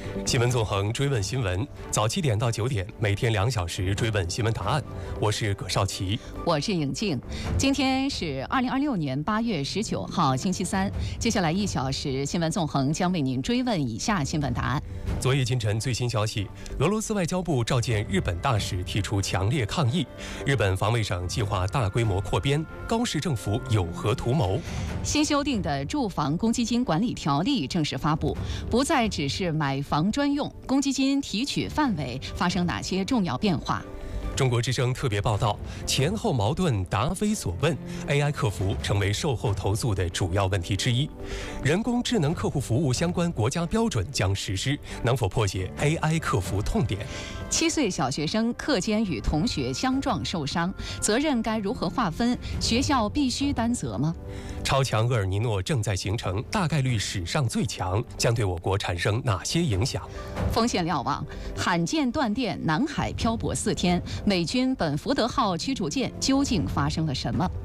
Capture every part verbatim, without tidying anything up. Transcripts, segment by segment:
新闻纵横，追问新闻，早七点到九点，每天两小时追问新闻答案。我是葛少奇， 我是颖静。今天是二零二六年八月十九号，星期三。接下来一小时，新闻纵横将为您追问以下新闻答案。 昨夜今晨最新消息，俄罗斯外交部召见日本大使，提出强烈抗议。日本防卫省计划大规模扩编，高市政府有何图谋？ 新修订的住房公积金管理条例正式发布，不再只是买房专用，公积金提取范围发生哪些重要变化？ 中国之声特别报道，前后矛盾答非所问 ，A I 客服成为售后投诉的主要问题之一。人工智能客户服务相关国家标准将实施，能否破解 A I 客服痛点？ 七岁小学生课间与同学相撞受伤，责任该如何划分？学校必须担责吗？ 超强厄尔尼诺正在形成，大概率史上最强，将对我国产生哪些影响？ 锋线瞭望，罕见断电，南海漂泊四天，美军本福德号驱逐舰究竟发生了什么？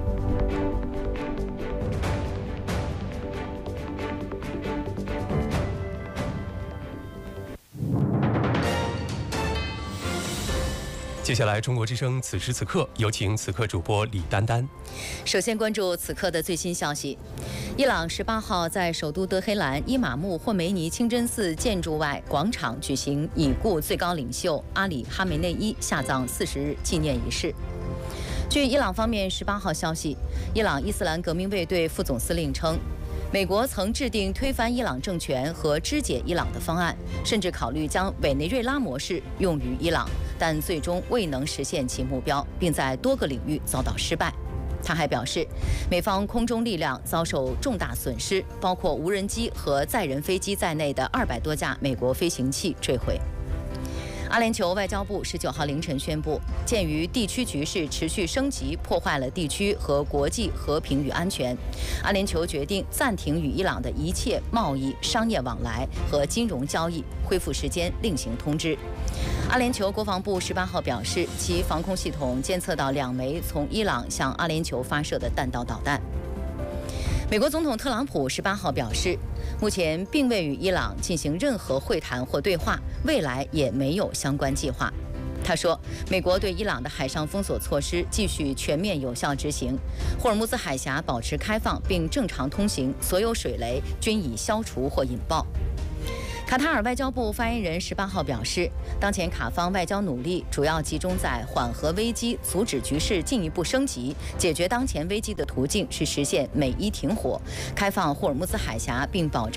接下来，中国之声此时此刻有请此刻主播李丹丹。 首先关注此刻的最新消息：伊朗十八号在首都德黑兰伊玛目霍梅尼清真寺建筑外广场举行已故最高领袖阿里哈梅内伊下葬四十日纪念仪式。据伊朗方面十八号消息，伊朗伊斯兰革命卫队副总司令称，美国曾制定推翻伊朗政权和肢解伊朗的方案，甚至考虑将委内瑞拉模式用于伊朗，但最终未能实现其目标，并在多个领域遭到失败。他还表示，美方空中力量遭受重大损失，包括无人机和载人飞机在内的二百多架美国飞行器坠毁。阿联酋外交部十九号凌晨宣布，鉴于地区局势持续升级，破坏了地区和国际和平与安全，阿联酋决定暂停与伊朗的一切贸易、商业往来和金融交易，恢复时间另行通知。阿联酋国防部十八号表示，其防空系统监测到两枚从伊朗向阿联酋发射的弹道导弹。美国总统特朗普十八号表示，目前并未与伊朗进行任何会谈或对话，未来也没有相关计划。他说，美国对伊朗的海上封锁措施继续全面有效执行，霍尔木兹海峡保持开放并正常通行，所有水雷均已消除或引爆。卡塔尔外交部发言人十八号表示，当前卡方外交努力主要集中在缓和危机、阻止局势进一步升级。解决当前危机的途径是实现美伊停火，开放霍尔木兹海峡，并保障